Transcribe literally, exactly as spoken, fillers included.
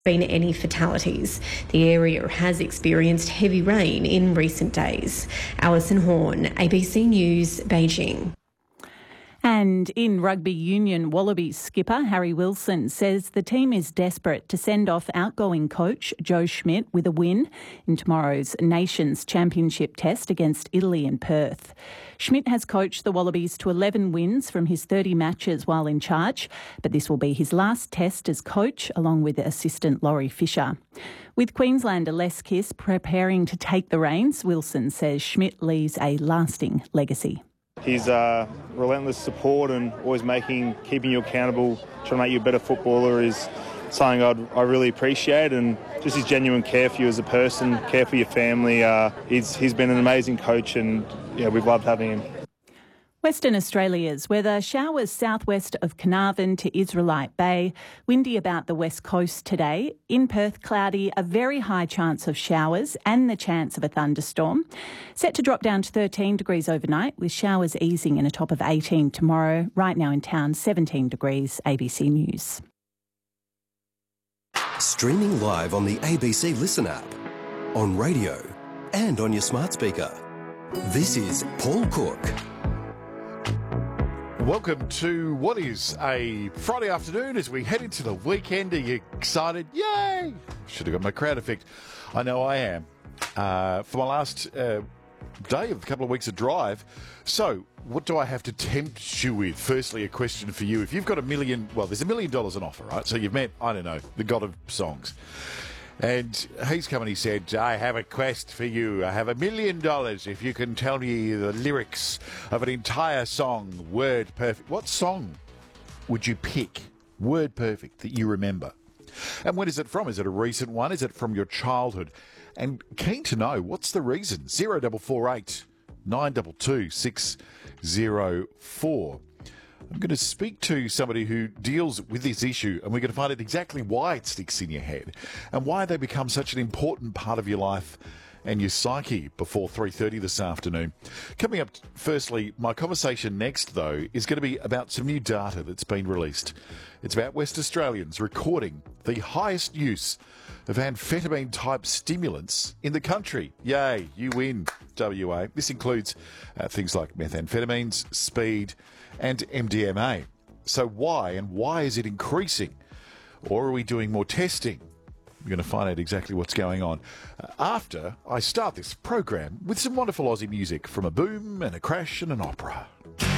been any fatalities. The area has experienced heavy rain in recent days. Alison Horn, A B C News, Beijing. And in rugby union, Wallabies skipper Harry Wilson says the team is desperate to send off outgoing coach Joe Schmidt with a win in tomorrow's Nations Championship test against Italy in Perth. Schmidt has coached the Wallabies to eleven wins from his thirty matches while in charge, but this will be his last test as coach, along with assistant Laurie Fisher. With Queenslander Les Kiss preparing to take the reins, Wilson says Schmidt leaves a lasting legacy. His uh, relentless support and always making, keeping you accountable, trying to make you a better footballer is something I'd, I really appreciate, and just his genuine care for you as a person, care for your family. Uh, he's, he's been an amazing coach, and yeah, we've loved having him. Western Australia's weather: showers southwest of Carnarvon to Israelite Bay. Windy about the west coast today. In Perth, cloudy, a very high chance of showers and the chance of a thunderstorm. Set to drop down to thirteen degrees overnight, with showers easing in a top of eighteen tomorrow. Right now in town, seventeen degrees. A B C News. Streaming live on the A B C Listen app, on radio and on your smart speaker. This is Paul Cook. Welcome to what is a Friday afternoon as we head into the weekend. Are you excited? Yay! Should have got my crowd effect. I know I am. Uh, for my last uh, day of a couple of weeks of drive. So, what do I have to tempt you with? Firstly, a question for you. If you've got a million, well, there's a million dollars on offer, right? So you've met, I don't know, the god of songs. And he's come and he said, I have a quest for you. I have a million dollars if you can tell me the lyrics of an entire song, word perfect. What song would you pick, word perfect, that you remember? And when is it from? Is it a recent one? Is it from your childhood? And keen to know, what's the reason? zero four four eight, nine two two, six zero four. I'm going to speak to somebody who deals with this issue, and we're going to find out exactly why it sticks in your head and why they become such an important part of your life and your psyche before three thirty this afternoon. Coming up, firstly, my conversation next, though, is going to be about some new data that's been released. It's about West Australians recording the highest use of amphetamine-type stimulants in the country. Yay, you win, W A. This includes uh, things like methamphetamines, speed, and M D M A. So why, and why is it increasing? Or are we doing more testing? We're going to find out exactly what's going on uh, after I start this program with some wonderful Aussie music from a boom and a crash and an opera.